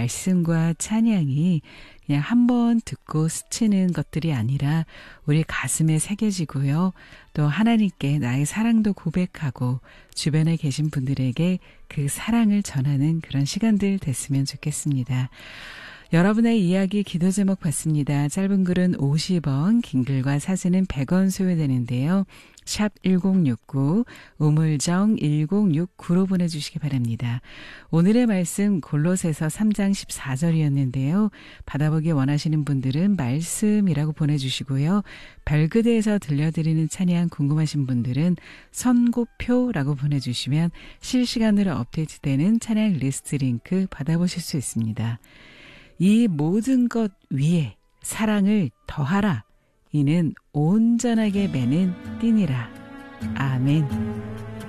말씀과 찬양이 그냥 한번 듣고 스치는 것들이 아니라 우리 가슴에 새겨지고요. 또 하나님께 나의 사랑도 고백하고 주변에 계신 분들에게 그 사랑을 전하는 그런 시간들 됐으면 좋겠습니다. 여러분의 이야기 기도 제목 받습니다. 짧은 글은 50원, 긴 글과 사진은 100원 소요되는데요. 샵 1069, 우물정 1069로 보내주시기 바랍니다. 오늘의 말씀 골로새서 3장 14절이었는데요. 받아보기 원하시는 분들은 말씀이라고 보내주시고요. 별그대에서 들려드리는 찬양 궁금하신 분들은 선고표라고 보내주시면 실시간으로 업데이트되는 찬양 리스트 링크 받아보실 수 있습니다. 이 모든 것 위에 사랑을 더하라. 이는 온전하게 매는 띠니라. 아멘.